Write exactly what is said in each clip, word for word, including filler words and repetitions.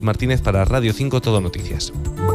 Martínez para Radio cinco Todo Noticias.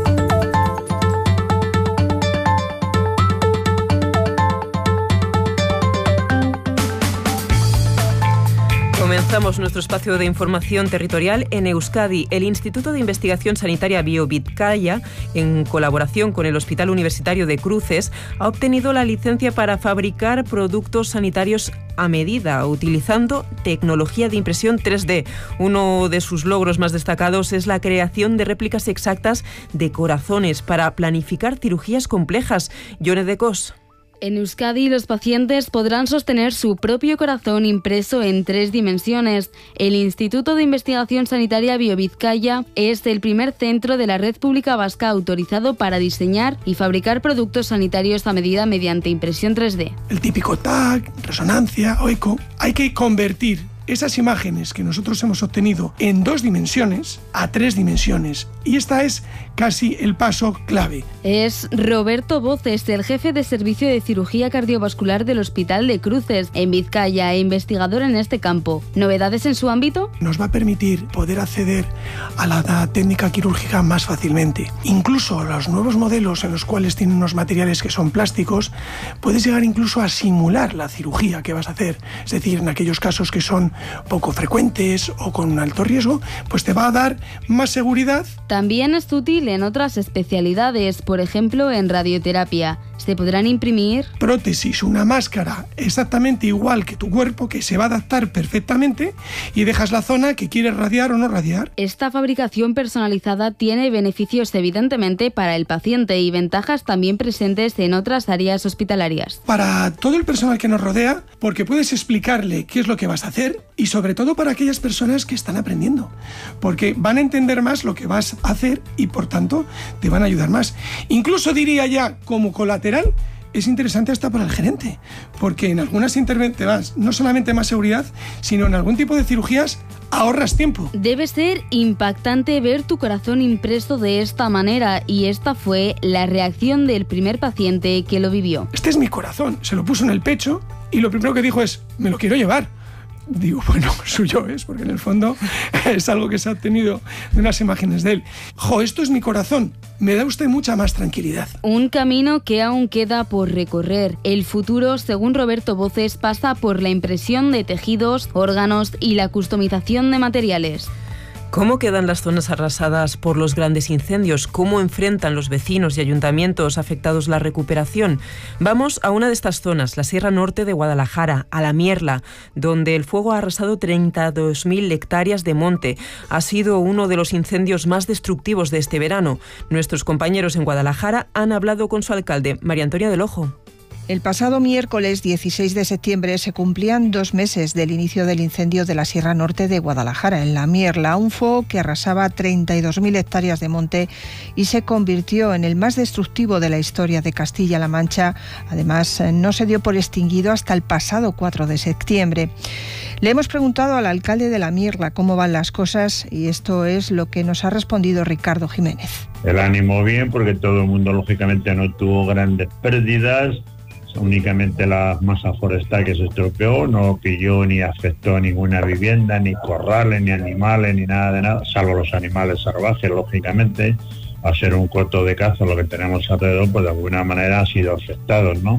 Comenzamos nuestro espacio de información territorial en Euskadi. El Instituto de Investigación Sanitaria Biovizcaya, en colaboración con el Hospital Universitario de Cruces, ha obtenido la licencia para fabricar productos sanitarios a medida, utilizando tecnología de impresión tres D. Uno de sus logros más destacados es la creación de réplicas exactas de corazones para planificar cirugías complejas. Yone de Cos. En Euskadi, los pacientes podrán sostener su propio corazón impreso en tres dimensiones. El Instituto de Investigación Sanitaria Biovizcaya es el primer centro de la red pública vasca autorizado para diseñar y fabricar productos sanitarios a medida mediante impresión tres D. El típico T A C, resonancia o eco, hay que convertir esas imágenes que nosotros hemos obtenido en dos dimensiones a tres dimensiones. Y esta es casi el paso clave. Es Roberto Voces, el jefe de servicio de cirugía cardiovascular del Hospital de Cruces, en Vizcaya, e investigador en este campo. ¿Novedades en su ámbito? Nos va a permitir poder acceder a la técnica quirúrgica más fácilmente. Incluso los nuevos modelos en los cuales tienen unos materiales que son plásticos, puedes llegar incluso a simular la cirugía que vas a hacer. Es decir, en aquellos casos que son poco frecuentes o con un alto riesgo, pues te va a dar más seguridad. También es útil en otras especialidades, por ejemplo en radioterapia. Se podrán imprimir prótesis, una máscara exactamente igual que tu cuerpo, que se va a adaptar perfectamente, y dejas la zona que quieres radiar o no radiar. Esta fabricación personalizada tiene beneficios evidentemente para el paciente y ventajas también presentes en otras áreas hospitalarias. Para todo el personal que nos rodea, porque puedes explicarle qué es lo que vas a hacer, y sobre todo para aquellas personas que están aprendiendo, porque van a entender más lo que vas a hacer y por tanto te van a ayudar más. Incluso diría ya como colateral, es interesante hasta para el gerente, porque en algunas intervenciones no solamente más seguridad, sino en algún tipo de cirugías ahorras tiempo. Debe ser impactante ver tu corazón impreso de esta manera, y esta fue la reacción del primer paciente que lo vivió. Este es mi corazón, se lo puso en el pecho y lo primero que dijo es: me lo quiero llevar. Digo, bueno, suyo es, porque en el fondo es algo que se ha obtenido de unas imágenes de él. Jo, esto es mi corazón. Me da usted mucha más tranquilidad. Un camino que aún queda por recorrer. El futuro, según Roberto Voces, pasa por la impresión de tejidos, órganos y la customización de materiales. ¿Cómo quedan las zonas arrasadas por los grandes incendios? ¿Cómo enfrentan los vecinos y ayuntamientos afectados la recuperación? Vamos a una de estas zonas, la Sierra Norte de Guadalajara, a La Mierla, donde el fuego ha arrasado treinta y dos mil hectáreas de monte. Ha sido uno de los incendios más destructivos de este verano. Nuestros compañeros en Guadalajara han hablado con su alcalde, María Antonia del Ojo. El pasado miércoles dieciséis de septiembre se cumplían dos meses del inicio del incendio de la Sierra Norte de Guadalajara, en La Mierla, un fuego que arrasaba treinta y dos mil hectáreas de monte y se convirtió en el más destructivo de la historia de Castilla-La Mancha. Además, no se dio por extinguido hasta el pasado cuatro de septiembre. Le hemos preguntado al alcalde de La Mierla cómo van las cosas, y esto es lo que nos ha respondido Ricardo Jiménez. El ánimo bien, porque todo el mundo lógicamente no tuvo grandes pérdidas. Únicamente la masa forestal que se estropeó, no pilló ni afectó ninguna vivienda, ni corrales, ni animales, ni nada de nada, salvo los animales salvajes, lógicamente. A ser un coto de caza lo que tenemos alrededor, pues de alguna manera ha sido afectado, ¿no?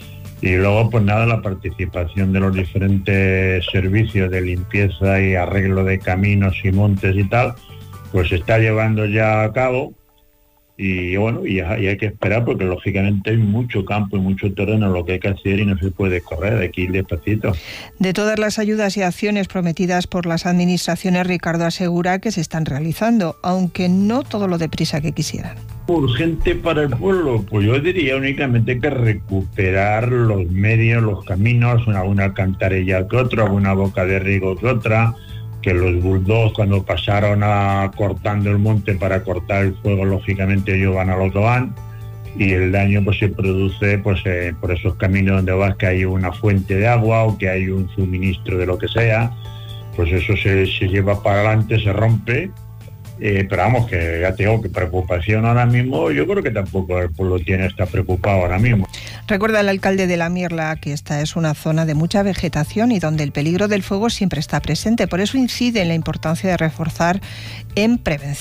Y luego, pues nada, la participación de los diferentes servicios de limpieza y arreglo de caminos y montes y tal, pues se está llevando ya a cabo. Y bueno, y, y hay que esperar, porque lógicamente hay mucho campo y mucho terreno lo que hay que hacer y no se puede correr, hay que ir despacito. De todas las ayudas y acciones prometidas por las administraciones, Ricardo asegura que se están realizando, aunque no todo lo deprisa que quisieran. Urgente para el pueblo, pues yo diría únicamente que recuperar los medios, los caminos, alguna alcantarilla que otra, alguna boca de riego que otra, que los bulldogs cuando pasaron a cortando el monte para cortar el fuego, lógicamente ellos van a lo que van, y el daño pues se produce pues eh, por esos caminos donde vas que hay una fuente de agua o que hay un suministro de lo que sea, pues eso se, se lleva para adelante, se rompe. Eh, pero vamos, que ya te digo que preocupación ahora mismo, yo creo que tampoco el pueblo tiene, está preocupado ahora mismo. Recuerda el alcalde de La Mierla que esta es una zona de mucha vegetación y donde el peligro del fuego siempre está presente. Por eso incide en la importancia de reforzar en prevención.